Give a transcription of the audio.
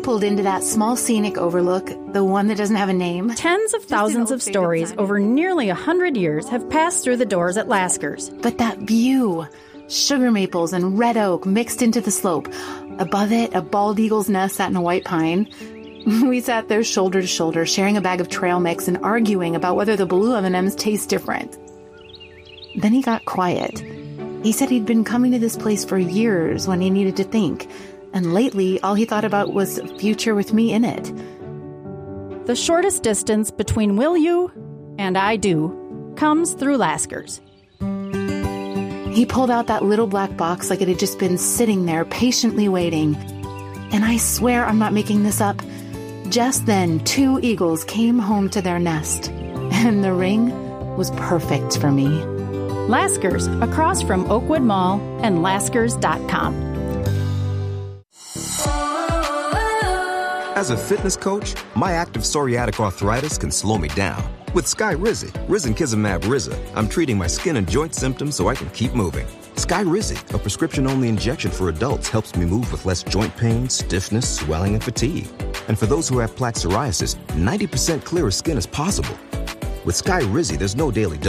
pulled into that small scenic overlook, the one that doesn't have a name. Tens of thousands of stories over nearly 100 years have passed through the doors at Lasker's. But that view, sugar maples and red oak mixed into the slope. Above it, a bald eagle's nest sat in a white pine. We sat there shoulder to shoulder, sharing a bag of trail mix and arguing about whether the blue M&Ms taste different. Then he got quiet. He said he'd been coming to this place for years when he needed to think, and lately all he thought about was a future with me in it. The shortest distance between will you and I do comes through Lasker's. He pulled out that little black box like it had just been sitting there patiently waiting. And I swear I'm not making this up. Just then, 2 eagles came home to their nest, and the ring was perfect for me. Lasker's, across from Oakwood Mall and Laskers.com. As a fitness coach, my active psoriatic arthritis can slow me down. With Skyrizi, Risankizumab Riza, I'm treating my skin and joint symptoms so I can keep moving. Skyrizi, a prescription-only injection for adults, helps me move with less joint pain, stiffness, swelling, and fatigue. And for those who have plaque psoriasis, 90% clearer skin is possible. With Skyrizi, there's no daily dose.